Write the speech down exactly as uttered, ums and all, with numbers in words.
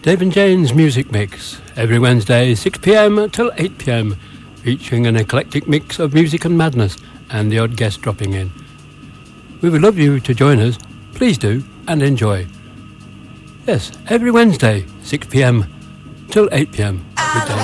Dave and Jane's Music Mix, every Wednesday, six p.m. till eight p.m, featuring an eclectic mix of music and madness, and the odd guest dropping in. We would love you to join us. Please do, and enjoy. Yes, every Wednesday, six p.m. till eight p.m. with Dave.